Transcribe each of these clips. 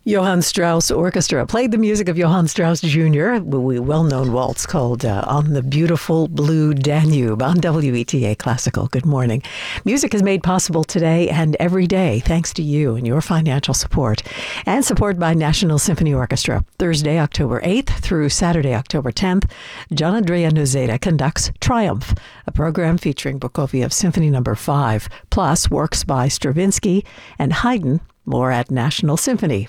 Johann Strauss Orchestra played the music of Johann Strauss Jr., a well-known waltz called On the Beautiful Blue Danube on WETA Classical. Good morning. Music is made possible today and every day thanks to you and your financial support, and support by National Symphony Orchestra. Thursday, October 8th through Saturday, October 10th, Gian Andrea Noceda conducts Triumph, a program featuring Prokofiev Symphony No. 5, plus works by Stravinsky and Haydn. More at nationalsymphony.org.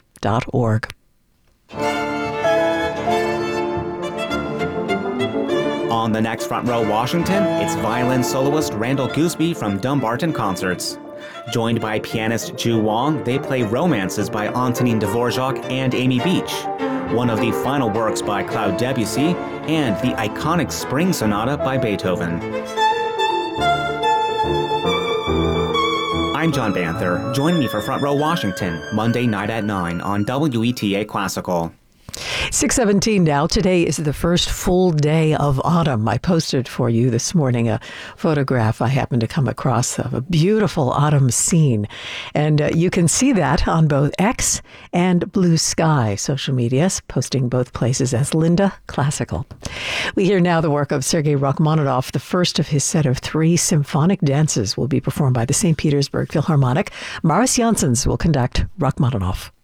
On the next Front Row Washington, it's violin soloist Randall Gooseby from Dumbarton Concerts. Joined by pianist Ju Wong, they play romances by Antonin Dvorak and Amy Beach, one of the final works by Claude Debussy, and the iconic Spring Sonata by Beethoven. I'm John Banther. Join me for Front Row Washington, Monday night at 9 on WETA Classical. 6:17 now. Today is the first full day of autumn. I posted for you this morning a photograph I happened to come across of a beautiful autumn scene. And you can see that on both X and Blue Sky social media, posting both places as Linda Classical. We hear now the work of Sergei Rachmaninoff. The first of his set of 3 symphonic dances will be performed by the St. Petersburg Philharmonic. Maris Janssens will conduct Rachmaninoff.